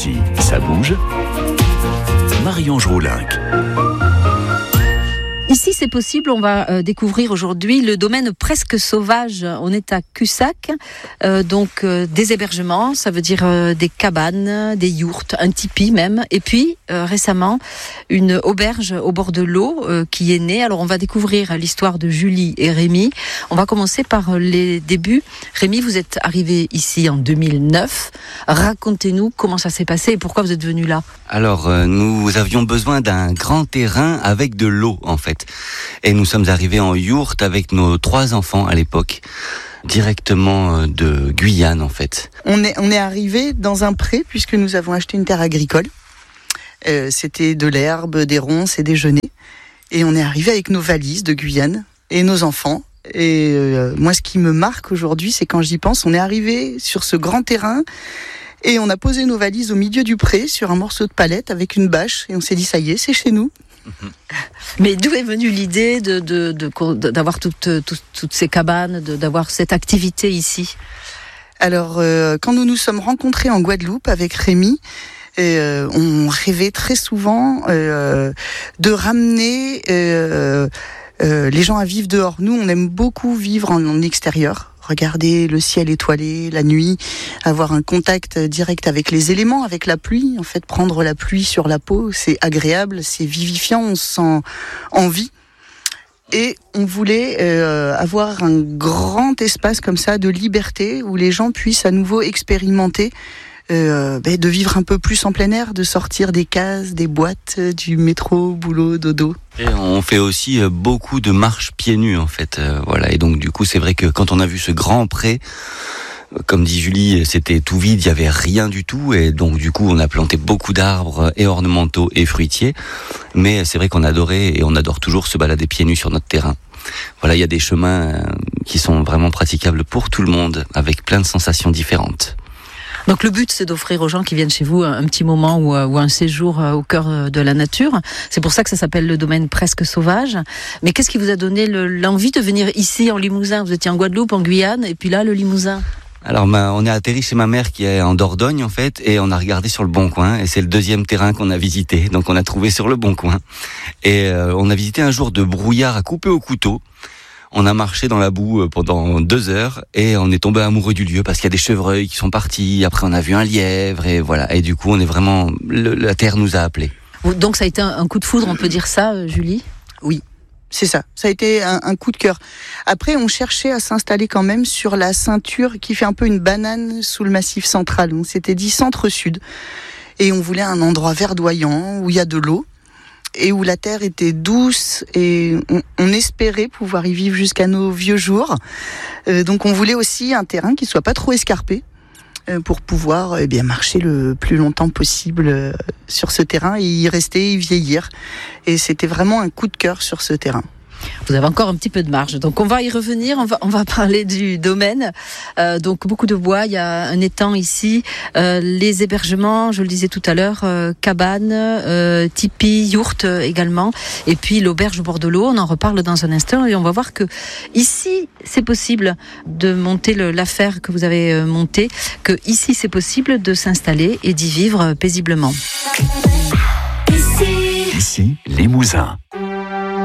Ici, ça bouge. Marie-Ange Roulinck. Ici, c'est possible. On va découvrir aujourd'hui le domaine presque sauvage. On est à Cussac, des hébergements, ça veut dire des cabanes, des yourtes, un tipi même. Et puis, récemment, une auberge au bord de l'eau qui est née. Alors, on va découvrir l'histoire de Julie et Rémi. On va commencer par les débuts. Rémi, vous êtes arrivé ici en 2009. Racontez-nous comment ça s'est passé et pourquoi vous êtes venu là. Alors, nous avions besoin d'un grand terrain avec de l'eau, en fait. Et nous sommes arrivés en yourte avec nos 3 enfants à l'époque, directement de Guyane, en fait. On est arrivé dans un pré, puisque nous avons acheté une terre agricole. C'était de l'herbe, des ronces et des genêts. Et on est arrivé avec nos valises de Guyane et nos enfants. Et moi, ce qui me marque aujourd'hui, c'est quand j'y pense, on est arrivé sur ce grand terrain et on a posé nos valises au milieu du pré sur un morceau de palette avec une bâche et on s'est dit, ça y est, c'est chez nous. Mais d'où est venue l'idée d'avoir toutes ces cabanes, d'avoir cette activité ici ? Alors, quand nous nous sommes rencontrés en Guadeloupe avec Rémi, on rêvait très souvent de ramener les gens à vivre dehors. Nous, on aime beaucoup vivre en extérieur. Regarder le ciel étoilé, la nuit, avoir un contact direct avec les éléments, avec la pluie. En fait, prendre la pluie sur la peau, c'est agréable, c'est vivifiant, on se sent en vie. Et on voulait avoir un grand espace comme ça de liberté où les gens puissent à nouveau expérimenter de vivre un peu plus en plein air, de sortir des cases, des boîtes, du métro, boulot, dodo. Et on fait aussi beaucoup de marches pieds nus, en fait. Voilà. Et donc, du coup, c'est vrai que quand on a vu ce grand pré, comme dit Julie, c'était tout vide, il y avait rien du tout. Et donc, du coup, on a planté beaucoup d'arbres et ornementaux et fruitiers. Mais c'est vrai qu'on adorait et on adore toujours se balader pieds nus sur notre terrain. Voilà, il y a des chemins qui sont vraiment praticables pour tout le monde, avec plein de sensations différentes. Donc le but, c'est d'offrir aux gens qui viennent chez vous un petit moment ou un séjour au cœur de la nature. C'est pour ça que ça s'appelle le domaine presque sauvage. Mais qu'est-ce qui vous a donné l'envie de venir ici en Limousin ? Vous étiez en Guadeloupe, en Guyane, et puis là, le Limousin. Alors, on est atterri chez ma mère qui est en Dordogne, en fait, et on a regardé sur le Bon Coin, et c'est le 2e terrain qu'on a visité. Donc on a trouvé sur le Bon Coin. Et on a visité un jour de brouillard à couper au couteau. On a marché dans la boue pendant 2 heures et on est tombé amoureux du lieu parce qu'il y a des chevreuils qui sont partis. Après, on a vu un lièvre et voilà. Et du coup, on est vraiment, la terre nous a appelés. Donc, ça a été un coup de foudre, on peut dire ça, Julie ? Oui, c'est ça. Ça a été un coup de cœur. Après, on cherchait à s'installer quand même sur la ceinture qui fait un peu une banane sous le Massif central. On s'était dit centre-sud. Et on voulait un endroit verdoyant où il y a de l'eau. Et où la terre était douce et on espérait pouvoir y vivre jusqu'à nos vieux jours. Donc on voulait aussi un terrain qui soit pas trop escarpé pour pouvoir marcher le plus longtemps possible sur ce terrain et y rester, y vieillir. Et c'était vraiment un coup de cœur sur ce terrain. Vous avez encore un petit peu de marge, donc on va y revenir, on va parler du domaine. Donc beaucoup de bois, il y a un étang ici, les hébergements, je le disais tout à l'heure, cabanes, tipi, yourte également, et puis l'auberge au bord de l'eau, on en reparle dans un instant et on va voir que ici c'est possible de monter l'affaire que vous avez montée, que ici c'est possible de s'installer et d'y vivre paisiblement. Ici, Limousin.